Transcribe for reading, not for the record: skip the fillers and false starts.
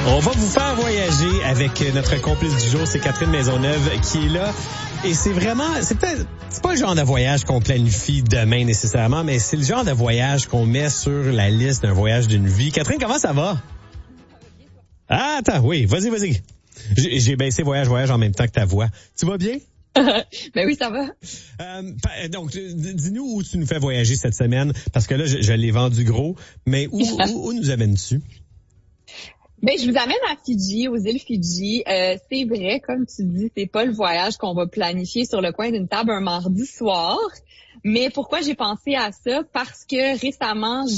On va vous faire voyager avec notre complice du jour, c'est Catherine Maisonneuve qui est là. Et c'est pas le genre de voyage qu'on planifie demain nécessairement, mais c'est le genre de voyage qu'on met sur la liste d'un voyage d'une vie. Catherine, comment ça va? Ah, attends, oui, vas-y. J'ai baissé voyage en même temps que ta voix. Tu vas bien? Ben oui, ça va. Donc, dis-nous où tu nous fais voyager cette semaine, parce que là, je l'ai vendu gros, mais où nous amènes-tu? Ben, je vous amène à Fidji, aux îles Fidji. C'est vrai, comme tu dis, c'est pas le voyage qu'on va planifier sur le coin d'une table un mardi soir. Mais pourquoi j'ai pensé à ça? Parce que récemment,